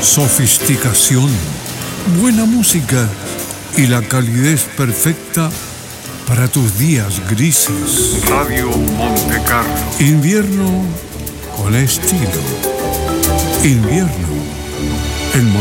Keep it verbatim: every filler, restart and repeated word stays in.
Sofisticación, buena música y la calidez perfecta para tus días grises. Radio Montecarlo. Invierno con estilo. Invierno en